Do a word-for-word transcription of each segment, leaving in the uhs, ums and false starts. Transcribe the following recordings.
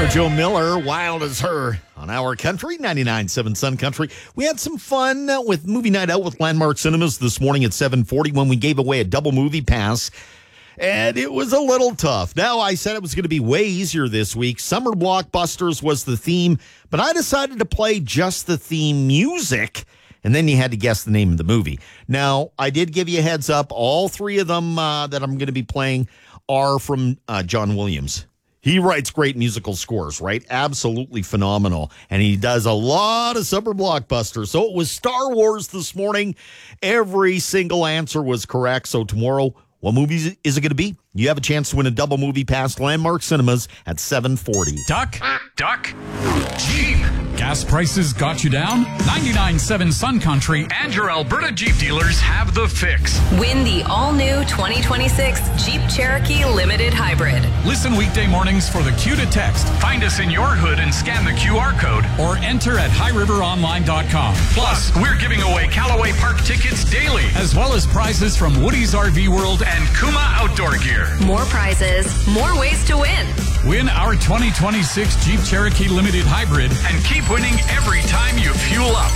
Joe Miller, Wild as Her, on our country, ninety-nine point seven Sun Country. We had some fun with Movie Night Out with Landmark Cinemas this morning at seven forty when we gave away a double movie pass, and it was a little tough. Now, I said it was going to be way easier this week. Summer blockbusters was the theme, but I decided to play just the theme music, and then you had to guess the name of the movie. Now, I did give you a heads up. All three of them uh, that I'm going to be playing are from uh, John Williams. He writes great musical scores, right? Absolutely phenomenal. And he does a lot of summer blockbusters. So it was Star Wars this morning. Every single answer was correct. So tomorrow, what movie is it going to be? You have a chance to win a double movie pass to Landmark Cinemas at seven forty. Duck, duck, Jeep. Gas prices got you down? ninety-nine point seven Sun Country and your Alberta Jeep dealers have the fix. Win the all-new twenty twenty-six Jeep Cherokee Limited Hybrid. Listen weekday mornings for the cue to text. Find us in your hood and scan the Q R code or enter at high river online dot com. Plus, we're giving away Callaway Park tickets daily, as well as prizes from Woody's R V World and Kuma Outdoor Gear. More prizes, more ways to win. Win our twenty twenty-six Jeep Cherokee Limited Hybrid and keep winning every time you fuel up.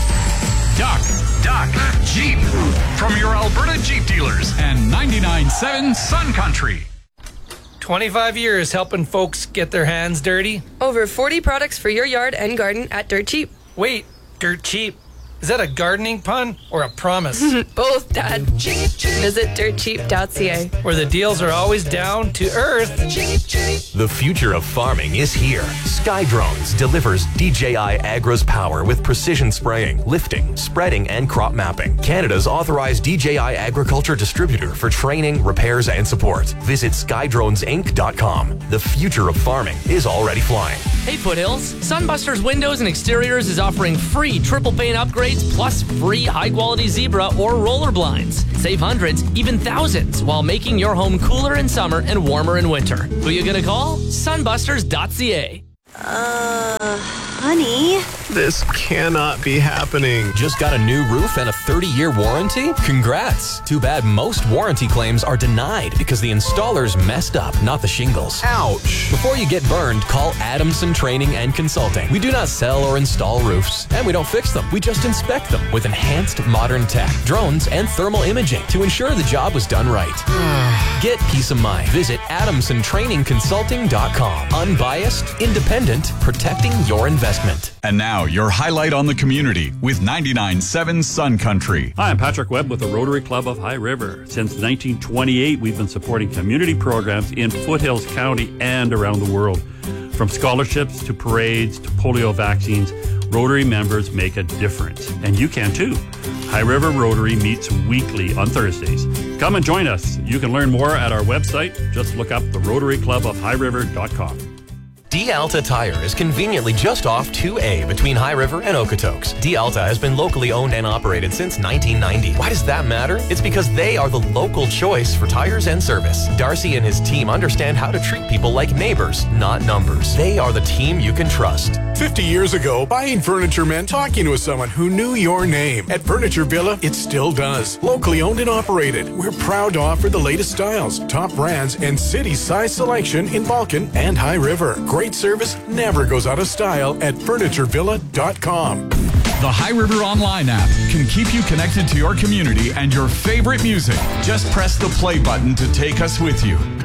Duck, duck, Jeep. From your Alberta Jeep dealers and ninety-nine point seven Sun Country. twenty-five years helping folks get their hands dirty. Over forty products for your yard and garden at Dirt Cheap. Wait, Dirt Cheap. Is that a gardening pun or a promise? Both, Dad. Visit dirt cheap dot c a. Where the deals are always down to earth. The future of farming is here. Skydrones delivers D J I Agro's power with precision spraying, lifting, spreading, and crop mapping. Canada's authorized D J I agriculture distributor for training, repairs, and support. Visit skydrones inc dot com. The future of farming is already flying. Hey Foothills, Sunbusters Windows and Exteriors is offering free triple pane upgrades plus free high-quality zebra or roller blinds. Save hundreds, even thousands, while making your home cooler in summer and warmer in winter. Who you gonna call? sunbusters dot c a. Uh, honey? This cannot be happening. Just got a new roof and a thirty-year warranty? Congrats. Too bad most warranty claims are denied because the installers messed up, not the shingles. Ouch. Before you get burned, call Adamson Training and Consulting. We do not sell or install roofs, and we don't fix them. We just inspect them with enhanced modern tech, drones, and thermal imaging to ensure the job was done right. Get peace of mind. Visit adamson training consulting dot com. Unbiased, independent, protecting your investment. And now, your highlight on the community with ninety-nine point seven Sun Country. Hi, I'm Patrick Webb with the Rotary Club of High River. Since nineteen twenty-eight, we've been supporting community programs in Foothills County and around the world. From scholarships to parades to polio vaccines, Rotary members make a difference. And you can too. High River Rotary meets weekly on Thursdays. Come and join us. You can learn more at our website. Just look up the Rotary Club of High River dot com. D-Alta Tire is conveniently just off two A between High River and Okotoks. D-Alta has been locally owned and operated since nineteen ninety. Why does that matter? It's because they are the local choice for tires and service. Darcy and his team understand how to treat people like neighbors, not numbers. They are the team you can trust. fifty years ago, buying furniture meant talking with someone who knew your name. At Furniture Villa, it still does. Locally owned and operated, we're proud to offer the latest styles, top brands, and city-size selection in Vulcan and High River. Great service never goes out of style at furniture villa dot com. The High River Online app can keep you connected to your community and your favorite music. Just press the play button to take us with you.